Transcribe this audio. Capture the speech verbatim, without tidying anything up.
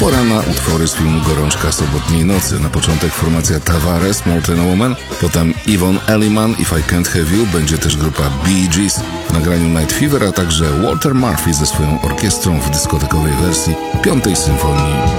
Pora na utwory z filmu Gorączka sobotniej nocy. Na początek formacja Tavares, More Than a Woman, potem Yvonne Elliman, If I Can't Have You, będzie też grupa Bee Gees w nagraniu Night Fever, a także Walter Murphy ze swoją orkiestrą w dyskotekowej wersji Piątej Symfonii